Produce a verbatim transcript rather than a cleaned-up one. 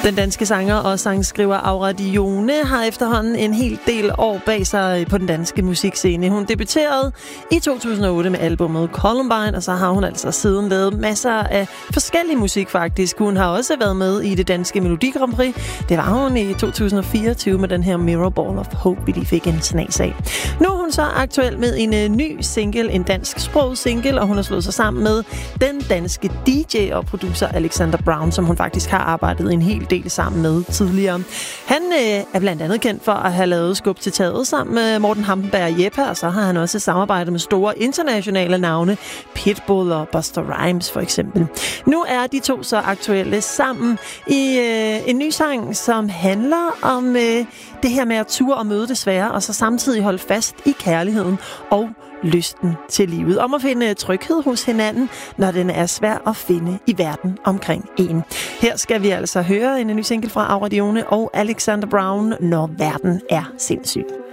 Den danske sanger og sangskriver Aura Dione har efterhånden en hel del år bag sig på den danske musikscene. Hun debuterede i to tusind og otte med albumet Columbine, og så har hun altså siden lavet masser af forskellig musik faktisk. Hun har også været med i det danske Melodi Grand Prix. Det var hun i to tusind og fireogtyve med den her Mirror Ball of Hope, vi lige fik en snas af. Nu er hun så aktuel med en uh, ny single, en dansk sproget single, og hun har slået sig sammen med den danske D J og producer Alexander Brown, som hun faktisk har arbejdet en hel del sammen med tidligere. Han øh, er blandt andet kendt for at have lavet Skub til taget sammen med Morten Hampenberg Jeppe, og så har han også samarbejdet med store internationale navne, Pitbull og Busta Rhymes for eksempel. Nu er de to så aktuelle sammen i øh, en ny sang, som handler om øh, det her med at ture og møde det svære, og så samtidig holde fast i kærligheden og lysten til livet. Om at finde tryghed hos hinanden, når den er svær at finde i verden omkring en. Her skal vi altså høre en ny single fra Aura Dione og Alexander Brown, Når verden er sindssyg.